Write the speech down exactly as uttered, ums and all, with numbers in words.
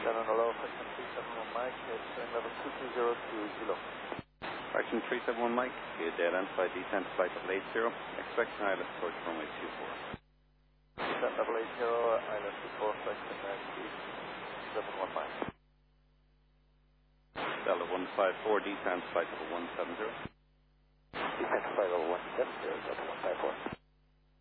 Shannon hello, Fraction three seven one Mike, descending level two two zero to Kilo. Fraction three seven one Mike, be identified descent flight level eight zero, expecting I L S approach runway two four. Descent level eight zero, I L S two four, Fraction three seven one Mike. Delta one five four, descent flight level one seven zero. Descent flight level one seven zero, Delta one five four.